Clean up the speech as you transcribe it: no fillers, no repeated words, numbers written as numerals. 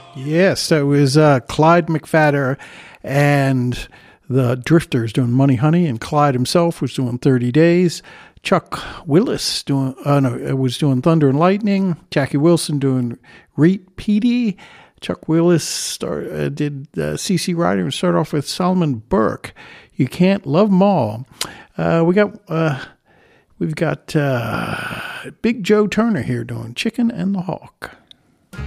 Yes, that was Clyde McPhatter and the Drifters doing Money Honey, and Clyde himself was doing 30 Days. Chuck Willis was doing Thunder and Lightning. Jackie Wilson doing Reet Petey. Chuck Willis did C.C. Rider and started off with Solomon Burke. You Can't Love 'Em All. We've got Big Joe Turner here doing Chicken and the Hawk.